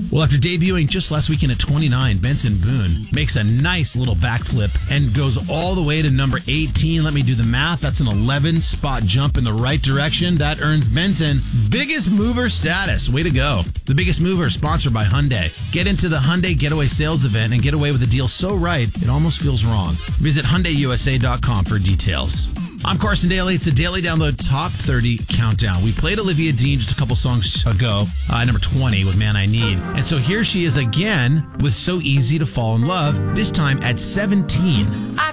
Well, after debuting just last weekend at 29, Benson Boone makes a nice little backflip and goes all the way to number 18. Let me do the math. That's an 11-spot jump in the right direction. That earns Benson Biggest Mover status. Way to go. The Biggest Mover is sponsored by Hyundai. Get into the Hyundai Getaway Sales Event and get away with a deal so right, it almost feels wrong. Visit HyundaiUSA.com for details. I'm Carson Daly. It's a Daily Download Top 30 Countdown. We played Olivia Dean just a couple songs ago, number 20 with Man I Need. And so here she is again with So Easy to Fall in Love, this time at 17.